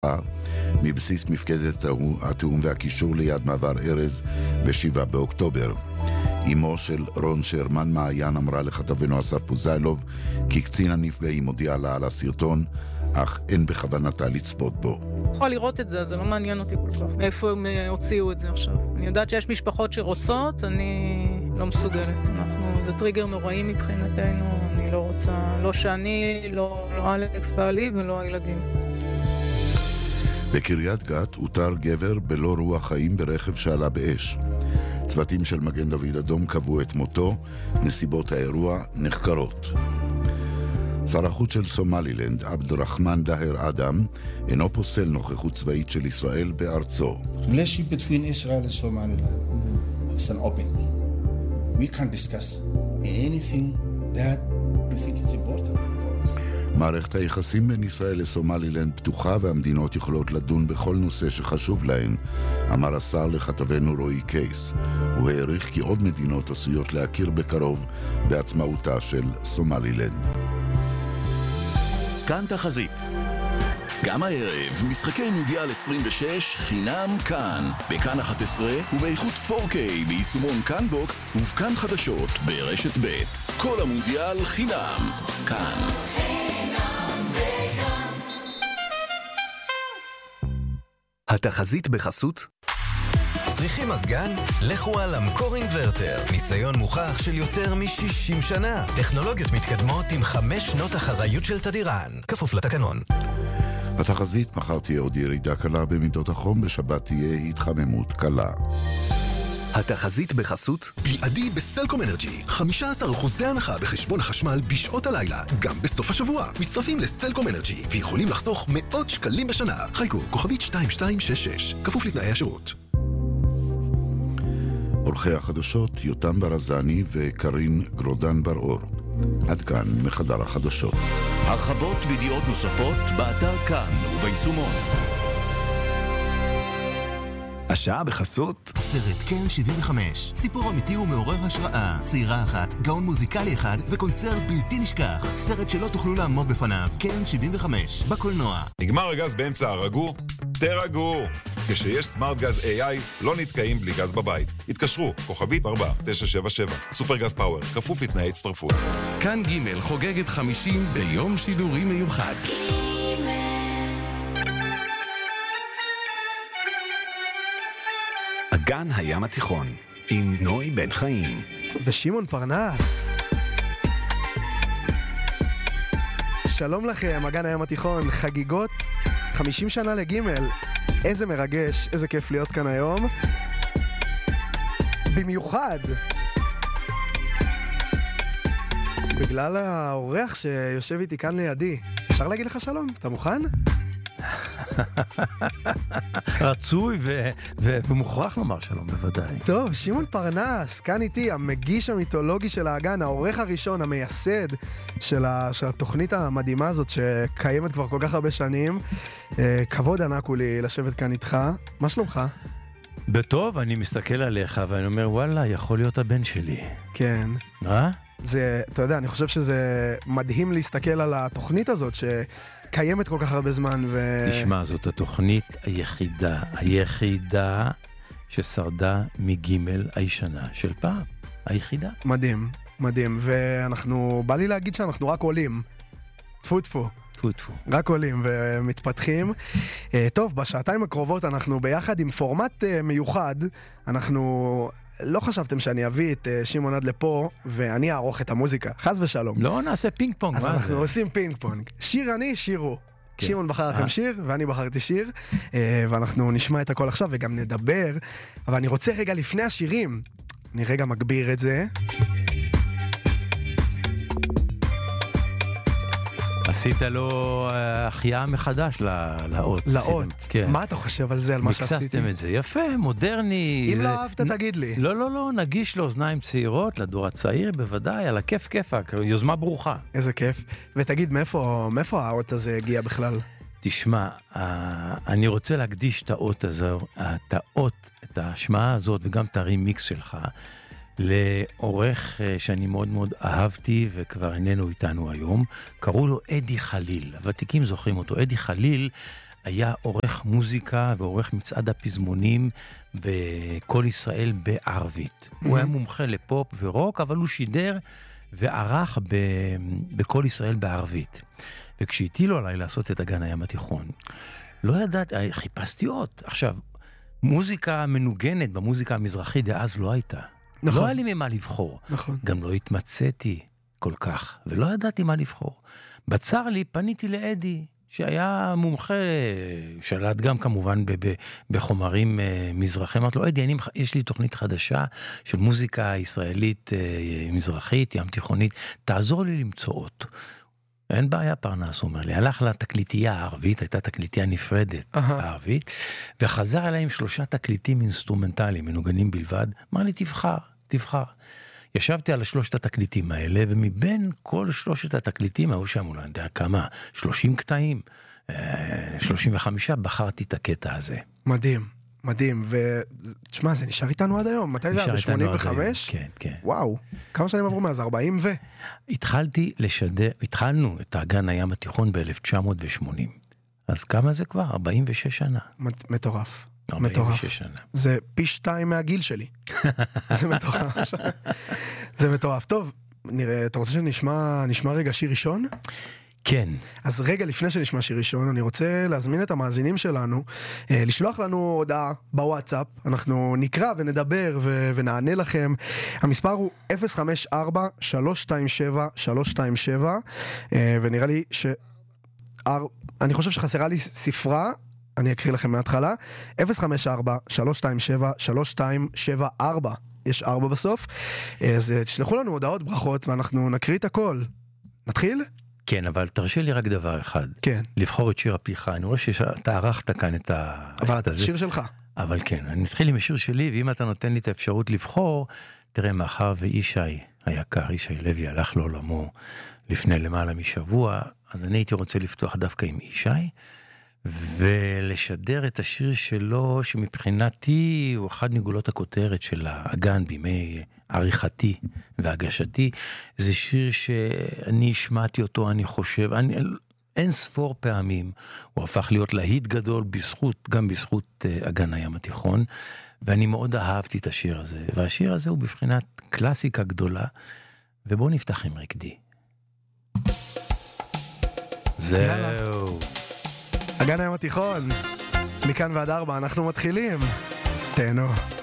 מבסיס מפקדת התיאום והקישור ליד מעבר ארז ב-7 באוקטובר. אמו של רון שרמן מעיין אמרה לכתבנו אסף פוזיילוב כי קצין הנפגעים הודיע לה על הסרטון, אך אין בכוונתה לצפות בו. יכולה לראות את זה, זה לא מעניין אותי כל כך. מאיפה הם הוציאו את זה עכשיו? אני יודעת שיש משפחות שרוצות, אני לא מסוגלת. זה טריגר נוראי מבחינתנו, אני לא רוצה, לא שאני, לא אלכס בעלי ולא הילדים. בקריית גת הותר גבר בלא רוח חיים ברכב שעלה באש. צוותים של מגן דוד אדום קבעו את מותו, נסיבות האירוע נחקרות. שר החוץ של סומלילנד, עבד רחמן דהר אדם, אינו פוסל נוכחות צבאית של ישראל בארצו. Relationship between Israel and Somaliland is an open. We can't discuss anything that we think is important for us. מערכת היחסים בין ישראל לסומלילנד פתוחה והמדינות יכולות לדון בכל נושא שחשוב להן, אמר השר לכתבנו רועי קייס. הוא העריך כי עוד מדינות עשויות להכיר בקרוב בעצמאותה של סומלילנד. כאן תחזית. גם הערב, משחקי מונדיאל 26 חינם כאן, בכאן 11 ובאיכות 4K ביישומון כאן בוקס ובכאן חדשות ברשת ב'. כל המונדיאל חינם כאן. התחזית בחסות צריכים מזגן? לכו על המקור אינברטר. ניסיון מוכח של יותר מ-60 שנה. טכנולוגיות מתקדמות עם 5 שנות אחריות של תדירן. כפוף לתקנון. בתחזית מחר תהיה עוד ירידה קלה במידות החום, בשבת תהיה התחממות קלה. התחזית בחסות בלעדי בסלקום אנרג'י 15% הנחה בחשבון החשמל בשעות הלילה, גם בסוף השבוע. מצטרפים לסלקום אנרג'י ויכולים לחסוך מאות שקלים בשנה. חיכו, כוכבית 2266, כפוף לתנאי השירות. עורכי החדשות יותם ברזני וקרין גרודן בר-אור. עד כאן מחדר החדשות. הרחבות וידיעות נוספות באתר כאן וביישומון. השעה בחסות סרט כן 75, סיפור אמיתי ומעורר השראה, צעירה אחת, גאון מוזיקלי אחד וקונצרט בלתי נשכח, סרט שלא תוכלו לעמוד בפניו. כן 75 בקולנוע. נגמר הגז באמצע הרגו? תרגו! כשיש סמארט גז AI לא נתקעים בלי גז בבית. התקשרו, כוכבית 4977, סופר גז פאוור, כפוף לתנאי הצטרפות. כאן ג' חוגגת 50 ביום שידורי מיוחד. אגן הים התיכון עם נוי בן חיים ושמעון פרנס. שלום לכם, אגן הים התיכון, חגיגות 50 שנה לגימל. איזה מרגש, איזה כיף להיות כאן היום. במיוחד בגלל האורח שיושב איתי כאן לידי. אפשר להגיד לך שלום? אתה מוכן? רצוי ומוכרח לומר שלום בוודאי. טוב, שמעון פרנס, כאן איתי, המגיש המיתולוגי של האגן, העורך הראשון, המייסד של התוכנית המדהימה הזאת שקיימת כבר כל כך הרבה שנים. כבוד ענק הוא לי לשבת כאן איתך. מה שלומך? בטוב, אני מסתכל עליך ואני אומר, וואלה, יכול להיות הבן שלי. כן. זה, אתה יודע, אני חושב שזה מדהים להסתכל על התוכנית הזאת שקיימת כל כך הרבה זמן תשמע, זאת התוכנית היחידה ששרדה מגימל הישנה של פעם. היחידה. מדהים, מדהים. ואנחנו, בא לי להגיד שאנחנו רק עולים. טפו טפו. רק עולים ומתפתחים. טוב, בשעתיים הקרובות אנחנו ביחד עם פורמט מיוחד. אנחנו לא חשבתם שאני אביא את שמעון עד לפה ואני אערוך את המוזיקה. חס ושלום. לא נעשה פינג פונג. אז אנחנו עושים פינג פונג. שיר אני, שירו. שמעון בחר לכם שיר ואני בחרתי שיר, ואנחנו נשמע את הכל עכשיו וגם נדבר. אבל אני רוצה רגע לפני השירים, אני רגע מגביר את זה. עשית לו החייאה מחדש לאות. כן. מה אתה חושב על זה, על מה שעשיתי? מקססתם את זה. יפה, מודרני. אם לא אהבת, תגיד לי. לא, נגיש לאוזניים צעירות, לדור הצעיר, בוודאי, על הכיף כיפק, יוזמה ברוכה. איזה כיף. ותגיד, מאיפה האות הזה הגיע בכלל? תשמע, אני רוצה להקדיש את האות הזו, את ההשמעה הזאת, וגם את הרימיקס שלך, לעורך שאני מאוד מאוד אהבתי וכבר איננו איתנו היום, קראו לו אדי חליל. הוותיקים זוכרים אותו. אדי חליל היה עורך מוזיקה ועורך מצעד הפזמונים בכל ישראל בערבית. הוא היה מומחה לפופ ורוק, אבל הוא שידר וערך בכל ישראל בערבית. וכשהטילו עליי לעשות את אגן הים התיכון, לא ידעתי, חיפשתי עוד. עכשיו, מוזיקה מנוגנת במוזיקה המזרחית דאז לא הייתה. נכון. לא היה לי ממה לבחור. נכון. גם לא התמצאתי כל כך, ולא ידעתי מה לבחור. בצר לי פניתי לאדי, שהיה מומחה, שלט גם כמובן בחומרים מזרחים. אמרתי לו, אדי, יש לי תוכנית חדשה של מוזיקה ישראלית מזרחית, ים תיכונית, תעזור לי למצוא אותו. אין בעיה פרנס, הוא אומר לי. הלך לתקליטייה הערבית, הייתה תקליטייה נפרדת הערבית, וחזר אליי עם 3 תקליטים אינסטרומנטליים, מנוגנים בלבד. אמר לי, תבחר. ישבתי על 3 התקליטים האלה, ומבין כל 3 התקליטים, היו שם אולי, אני יודע כמה, 30 קטעים, 35, בחרתי את הקטע הזה. מדהים. מדהים, ותשמע, זה נשאר איתנו עד היום. מתי זה היה? ב-85? כן, כן. וואו, כמה שנים עברו מאז? 40 ו... התחלנו את אגן הים התיכון ב-1980. אז כמה זה כבר? 46 שנה. מטורף. 46 שנה. זה פי 2 מהגיל שלי. זה מטורף. זה מטורף. טוב, נראה, אתה רוצה שנשמע רגע שיר ראשון? כן. אז רגע לפני שנשמע שיר ראשון, אני רוצה להזמין את המאזינים שלנו, לשלוח לנו הודעה בוואטסאפ, אנחנו נקרא ונדבר ונענה לכם. המספר הוא 054-327-327, ונראה לי אני חושב שחסרה לי ספרה, אני אקריא לכם מההתחלה, 054-327-3274, יש 4 בסוף, אז תשלחו לנו הודעות, ברכות, ואנחנו נקריא את הכל. נתחיל? כן, אבל תרשה לי רק דבר אחד. כן. לבחור את שיר הפתיחה. אני רואה שאתה ערכת כאן את אבל את השיר שלך. אבל כן, אני אתחיל עם השיר שלי, ואם אתה נותן לי את האפשרות לבחור, תראה, מאחר ואישי היקר, אישי לוי, הלך לעולמו לפני למעלה משבוע, אז אני הייתי רוצה לפתוח דווקא עם אישי, ולשדר את השיר שלו, שמבחינתי הוא אחד מגולות הכותרת של האגן בימי עריכתי והגשתי. זה שיר שאני השמעתי אותו, אני חושב, אין ספור פעמים, הוא הפך להיות להיט גדול גם בזכות אגן הים התיכון, ואני מאוד אהבתי את השיר הזה, והשיר הזה הוא בבחינת קלאסיקה גדולה, ובואו נפתח עם רקדי. זהו. אגן הים התיכון, מכאן ועד 4, אנחנו מתחילים. תהנו.